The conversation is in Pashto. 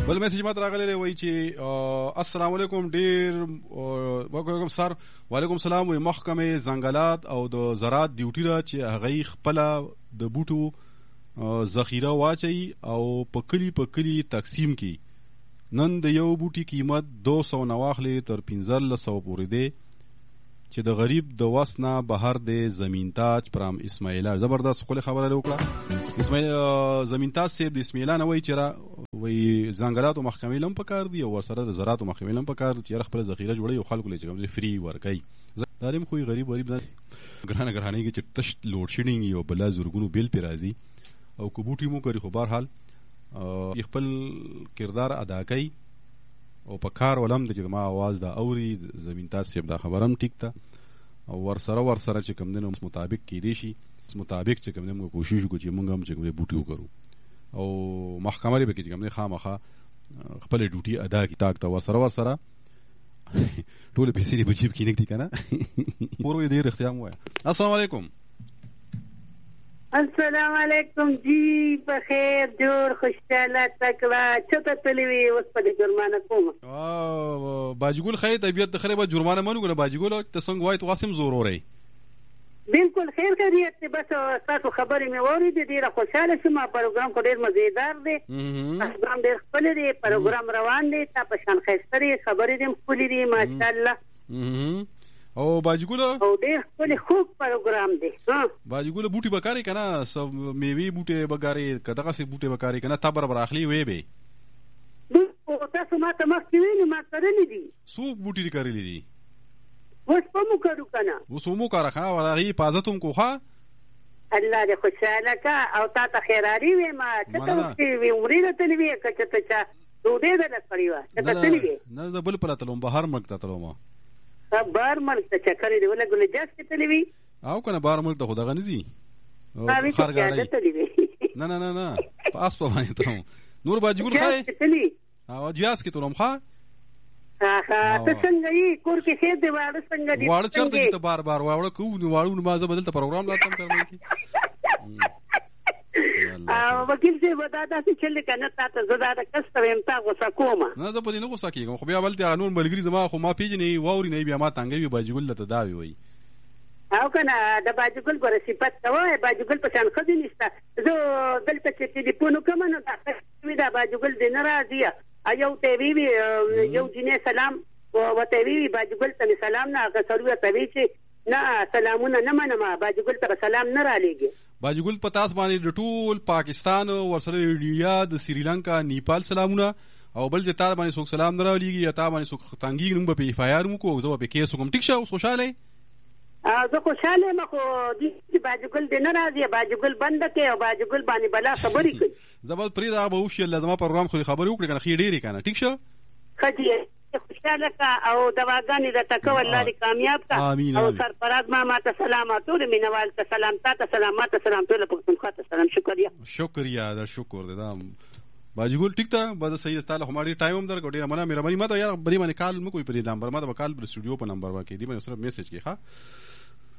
بل میسج ماته راغلی وای چې السلام علیکم ډیر وعلیکم سر وعلیکم السلام. وای محکمه ځنګلات او د زراعت ډیوټي را چې هغه خپل د بوټو ذخیره واچي او په کلی تقسیم کی. نن د یو بوټي قیمت 200 نواخلې تر 1500 پورې دی چې د غریب د وسنه بهر د زمین تاج پرام اسماعیل زبردست خپل خبره وکړه. اسماعیل زمین تاج سیب د اسماعیل نه وای چې وای ځنګلات او محکمې لم پکار دی او سره د زراعت او محکمې لم پکار دی چې خپل ذخیره جوړي او خلکو لږ کم فری ورکي. داریم خو غریب نه ګرانه کې چې تش لوډ شیډینګ یو بل زورګونو بیل پی راځي او کوبوټي مو کوي. خو بهر حال خپل کردار ادا کوي او په کار ولم د ما आवाज دا اوري زمين تاسو دا خبرم ټیک ته او ور سره چې کوم دنه مطابق کې دي شي مطابق چې کوم دنه کوشش وکړو چې موږ هم چې کوم بوټي وکړو او محکمه لري کې کوم نه خامخه خپل ډیوټي ادا کی تاک ته ور سره ټول پیسې دی بچیب کې نکتی کنه پورو دې اختیار مو. السلام علیکم. السلام علیکم جی بخیر جوړ خوشاله تکړه چته تلوي اوس په جرمانه کوم. باجګل خیر طبيعت خره به جرمانه منو کنه باجګل ته څنګه وای تو قاسم زور اوري. بالکل خیر خیریت بس تاسو خبرې مې اورېدې ډیره خوشاله شوم. پروګرام خو ډیر مزیدار دی. پروګرام ډیر خپل دی. پروګرام روان دی. تاسو شان خیستري خبرې دې خپل دي ماشاءالله. او باجګل او ډیر خپل خوب پروګرام دی. باجګل بوټي بکاري کنه سب میوي بوټي بکاري کداغه سي بوټي بکاري کنه تبر براخلي وي به تاسو ما ته مخ کې ویل ما کړل دي سو بوټي کړل دي اوس په مو کړو کنه اوس مو کار خا ولغي حفاظتوم کوخه الله دې خوشاله کا او تا ته خیراري وي ما ته وی عمرې ته وی کچته چا دوی دې نه کړیو ته تللی نه بل پر تلوم بهر ملک ته تلوم بار ملک ته چکرې دی ولا ګل جاس کې تللی وی او کنه بار ملک ته خدا غنځي خرګاړي تللی وی نه پاس په باندې ترم نور باجګل خای او جاس کې تلوم ښا ته څنګه یې کور کې خیر دی واړه څنګه دی واړه چرته ته بار واړه کو واړو ما زه بدلته پروګرام لاتم کوم کی وکیل سے ودا چې چل کنه تاسو زدا د کستو امتا غوسه کومه نه زه په دې نه غوسه کیږم خو بیا بلته قانون ملګری زما خو ما پیژنې ووري نه بیا ما تنګوي باجګل ته داوي وای او کنه د باجګل ګور صفات کوي باجګل په شان خدي نشته زه دلته چې ټلیفون کوم نو دا باجګل د ناراضي ایو ته وی یو جنې سلام وته وی باجګل ته سلام نه غسړو ته وی چې نه سلامونه نه منما باجګل ته سلام نه را لېږي. باجګل پتاس باندې د ټول پاکستان ورسره انډیا د سریلانکا نیپال سلامونه او بل چې تا باندې څوک سلام نه را لېږي یا تا باندې څوک تنګي نوم په اف آی آر مو کو زه په کیس کوم ټیک شو خوشاله زه خوشاله مخ دې باجګل د ناراضي باجګل بند کې او باجګل باندې بلا خبرې کوي زبر پرې دا به وشي لازمه پروګرام خو خبرې وکړي کنه خې ډېری کنه ټیک شو خدای خوشاله کا او دواګانې د تکو الله دې کامیاب کا او سرفراز ما ته سلامات او مینوال ته سلام ته سلامات سلام ټول پښتونخوا ته سلام شکریا در شکر دې دا باجګل ټیک ته بعد صحیح استاله هماری ټایم در ګډه مهرباني ماته یار بری باندې کال مو کوئی پر نمبر ما د کال پر سټوډیو په نمبر واکې دی مې سره میسج کې ها